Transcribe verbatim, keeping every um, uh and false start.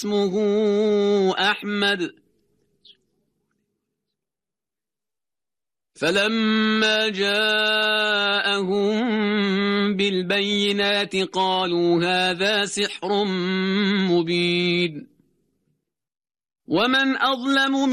اسمه أحمد. فلما جاءهم بالبينات قالوا هذا سحر مبين. ومن أظلم